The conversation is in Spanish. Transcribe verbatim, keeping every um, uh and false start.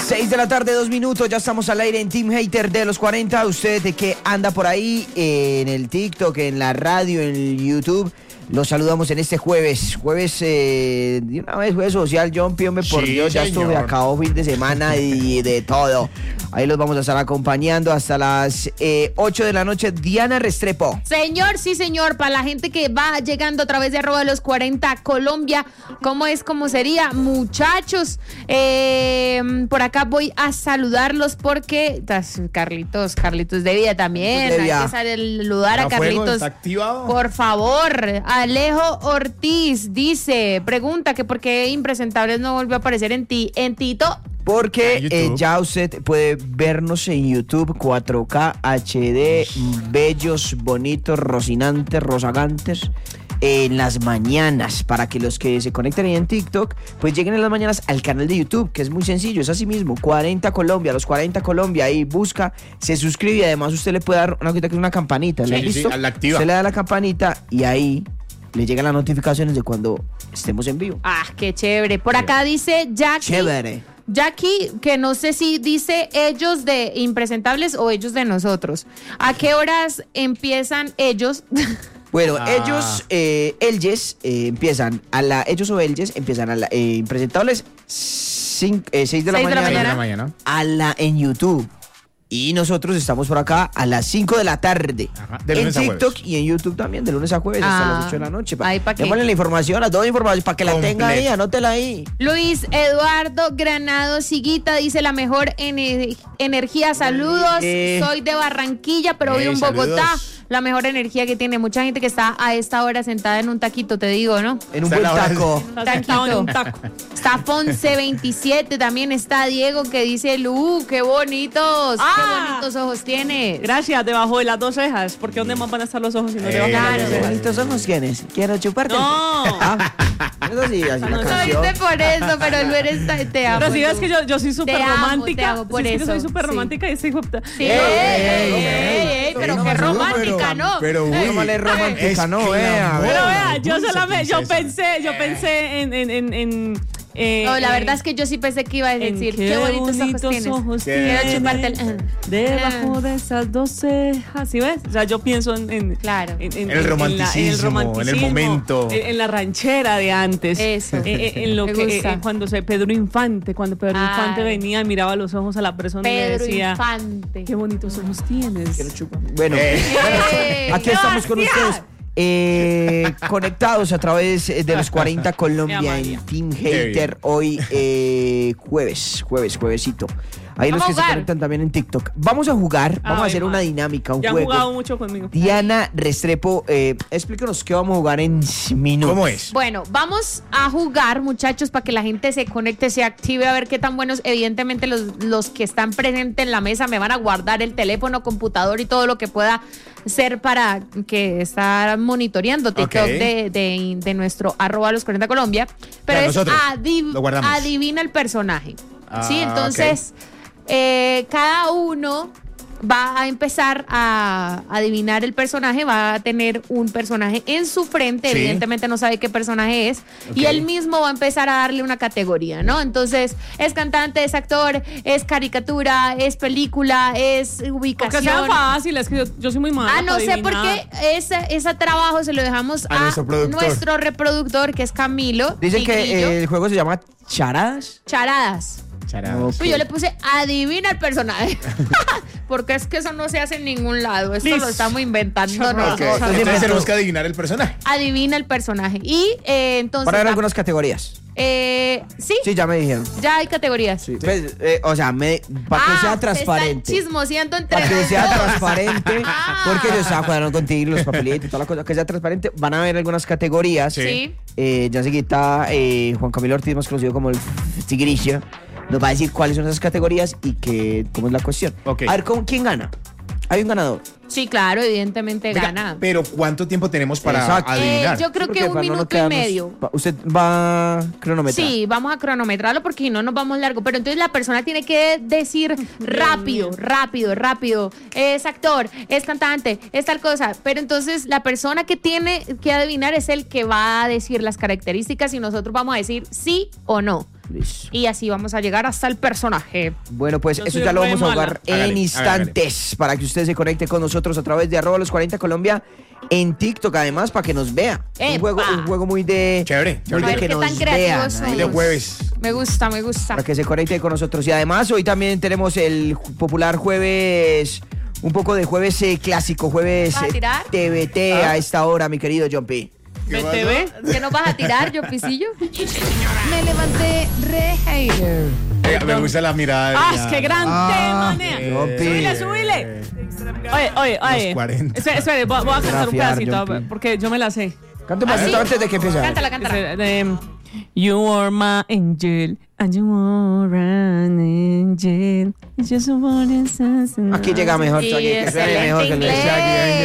seis de la tarde, dos minutos, ya estamos al aire en Team Hater de los cuarenta. Usted de que anda por ahí eh, en el TikTok, en la radio, en el YouTube, los saludamos en este jueves. Jueves, eh, de una vez, jueves social, John Piome, por Sí, Dios, ya señor. estuve acabó fin de semana y de todo. Ahí los vamos a estar acompañando hasta las eh, ocho de la noche. Diana Restrepo. Señor, sí, señor, para la gente que va llegando a través de arroba los cuarenta Colombia, ¿cómo es? ¿Cómo sería? Muchachos, eh, por acá voy a saludarlos porque tas, Carlitos, Carlitos de vida también, De vida. hay que saludar a ¿Está fuego? Carlitos. ¿Está activado? Por favor, Alejo Ortiz dice, pregunta que por qué Impresentables no volvió a aparecer en ti, en Tito. Porque En eh, YouTube. ya usted puede vernos en YouTube cuatro K H D, bellos, bonitos, rocinantes, rozagantes, en las mañanas, para que los que se conecten ahí en TikTok, pues lleguen en las mañanas al canal de YouTube, que es muy sencillo, es así mismo, cuarenta Colombia, los cuarenta Colombia, ahí busca, se suscribe y además usted le puede dar una cosita que es una campanita, ¿la ha Sí, sí, visto? la activa. Usted le da la campanita y ahí le llegan las notificaciones de cuando estemos en vivo. Ah, qué chévere. Por acá dice Jackie. Chévere. Jackie, que no sé si dice ellos de Impresentables o ellos de nosotros. ¿A qué horas empiezan ellos? Bueno, Ah. ellos, eh, ellos eh, empiezan a la, ellos o ellos empiezan a la, eh, Impresentables seis de la Seis de la mañana, Seis de la mañana. mañana. a la en YouTube. Y nosotros estamos por acá a las cinco de la tarde. Ajá, de En lunes a TikTok jueves. y en YouTube también, de lunes a jueves hasta Ah, las ocho de la noche. ahí pa' qué. Démosle la información, a toda información, para que la tenga ahí, Completo. anótela ahí. Luis Eduardo Granado Siguita dice la mejor ener- energía. Saludos. Eh. Soy de Barranquilla, pero Eh, vivo en Bogotá. saludos. La mejor energía que tiene. Mucha gente que está a esta hora sentada en un taquito, te digo, ¿no? En un Está buen la hora de- taco. Estás sentado en un taco. Está Fonse veintisiete, también está Diego que dice, Lu, qué bonitos, Ah. qué bonitos ojos tiene. Gracias, debajo de las dos cejas. Porque ¿dónde más van a estar los ojos si no Eh, debajo de las claro. dos Qué cejas? bonitos ojos tienes. Quiero chuparte. No. Ah, eso sí, así la No, Lo canción. dice por eso, pero Lu eres, ta- te amo. Pero si ves Lu. que yo, yo soy súper Te amo, romántica. te amo por Sí, es que eso, yo soy súper sí. romántica y estoy hijo de- Sí, Ey, ey, ey, ey, ey, ey, pero no, qué pero- romántica, ¿no? Pero, uy, No me romántica, no, exclamó. vea, Pero vea, yo Dulce solamente, yo princesa. pensé, yo pensé en, en, en, en eh, No, la eh, verdad es que yo sí pensé que iba a en decir, qué bonitos, ojos tienes. ojos Qué- Quiero tienes chuparte el... debajo de esas dos cejas, ¿sí ves? O sea, yo pienso en, en Claro. en, en- El en la- romanticismo, en el romanticismo, en el momento. en, en la ranchera de antes, Eso. Eh, eh, en lo Me que gusta. eh, cuando se Pedro Infante, cuando Pedro Ah. Infante venía y miraba a los ojos a la persona y le Pedro decía, Infante. qué bonitos ojos tienes. Bueno, Ey. aquí estamos con Sebastián. ustedes. eh, conectados a través de los cuarenta Colombia María. en Team Qué Hater bien. hoy eh, jueves, jueves, juevesito. Ahí los Vamos que a se jugar. conectan también en TikTok. Vamos a jugar, vamos a Ay, hacer una madre. dinámica, un Ya han juego. jugado mucho conmigo. Diana Restrepo, eh, explícanos qué vamos a jugar en minutos. ¿Cómo es? Bueno, vamos a jugar, muchachos, para que la gente se conecte, se active, a ver qué tan buenos. Evidentemente, los, los que están presentes en la mesa me van a guardar el teléfono, computador y todo lo que pueda ser para que estar monitoreando TikTok Ok. de, de, de nuestro arroba los cuarenta Colombia. Pero Claro, es nosotros adiv- lo guardamos. adivina el personaje. Ah, ¿Sí? Entonces, eh, cada uno va a empezar a adivinar el personaje, va a tener un personaje en su frente, Sí. evidentemente no sabe qué personaje es, y Ok. él mismo va a empezar a darle una categoría, ¿no? Entonces, es cantante, es actor, es caricatura, es película, es Porque ubicación. sea fácil, es que yo, yo soy muy mala. Ah, no para sé por adivinar. qué ese, ese trabajo se lo dejamos A a, nuestro productor. nuestro reproductor, que es Camilo. Dicen que Tigrillo. eh, el juego se llama Charadas. Charadas. Charadas. Pues yo le puse adivina el personaje. Porque es que eso no se hace en ningún lado. Esto Listo. lo estamos inventando Ok, nosotros. entonces tenemos que adivinar el personaje. Adivina el personaje. Y eh, entonces. Para ver la- algunas categorías. eh, sí, Sí, ya me dijeron. ya hay categorías. Sí, pues, eh, o sea, me- para que Ah, sea se transparente. están chismoseando entre Para que sea nosotros. transparente, Ah. porque yo estaba cuadrando contigo los papelitos y toda la cosa, que sea transparente. Van a ver algunas categorías. Sí. Sí. Eh, ya seguida eh, Juan Camilo Ortiz, más conocido como el Tigrillo, nos va a decir cuáles son esas categorías y que, cómo es la cuestión. Ok. A ver, ¿cómo- ¿quién gana? Hay un ganador. Sí, claro, evidentemente Venga, gana. pero ¿cuánto tiempo tenemos para Exacto. adivinar? Eh, yo creo Porque que un para no minuto y quedarnos- medio. va- Usted va a cronometrar. Sí, vamos a cronometrarlo porque si no nos vamos largo. Pero entonces la persona tiene que decir rápido, rápido, rápido. Es actor, es cantante, es tal cosa. Pero entonces la persona que tiene que adivinar es el que va a decir las características y nosotros vamos a decir sí o no. Listo. Y así vamos a llegar hasta el personaje. Bueno, pues Yo eso soy ya lo re vamos a mala. jugar en Hágale, instantes para que usted se conecte con nosotros a través de arroba los cuarenta Colombia en TikTok, además, para que nos vea. Un ¡Epa! juego, un juego muy de... Chévere, muy A de ver que qué nos tan creativos vean, ahí, de somos. jueves. Me gusta, me gusta. para que se conecte con nosotros. Y además, hoy también tenemos el ju- popular jueves, un poco de jueves eh, clásico, jueves ¿Vas a eh, tirar? T V T a esta hora, mi querido John P. ¿Qué B T V. ¿Qué nos vas a tirar, yo pisillo? Me levanté re hater. Eh, me gusta la mirada. de ¡Ah, ella. qué gran Ah, tema, nea! John P. ¡Súbile, súbile! Oye, oye, oye. Los cuarenta. Espera, espera, voy, voy a cantar un Grafiar, pedacito, John P. porque yo me la sé. Canto un ¿Ah, poquito sí? antes de que empiece. Cántala, cántala. Ese, de, You are my angel, and you are an angel. Just one Aquí llega mejor, Sí, Chucky, que suene excelente mejor que el de inglés. Shaggy.